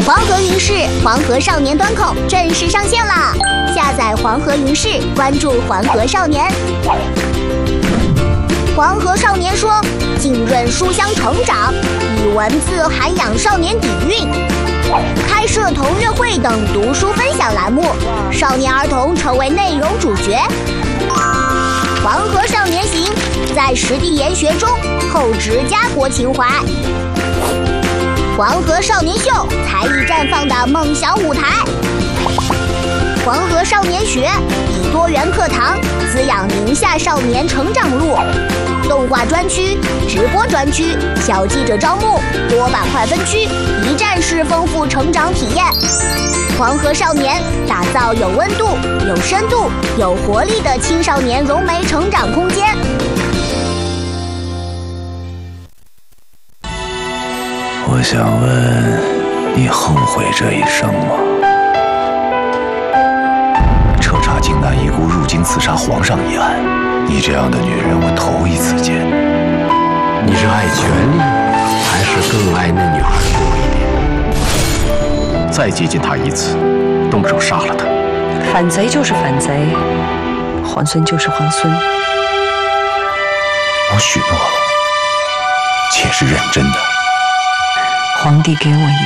黄河云视黄河少年端口正式上线了，下载黄河云视，关注黄河少年。黄河少年说，浸润书香成长，以文字涵养少年底蕴，开设同乐会等读书分享栏目，少年儿童成为内容主角。黄河少年行，在实地研学中厚植家国情怀。黄河少年秀，才艺绽放的梦想舞台。黄河少年学，以多元课堂滋养宁夏少年成长路。动画专区、直播专区、小记者招募、多板块分区，一站式丰富成长体验。黄河少年打造有温度、有深度、有活力的青少年融媒成长空间。 我想问，你后悔这一生吗？彻查靖难遗孤入京刺杀皇上一案，你这样的女人我头一次见。 你是爱权力，还是更爱那女孩多一点？ 再接近她一次，动手杀了她。 反贼就是反贼，皇孙就是皇孙。 我许诺了，且是认真的。 皇帝给我一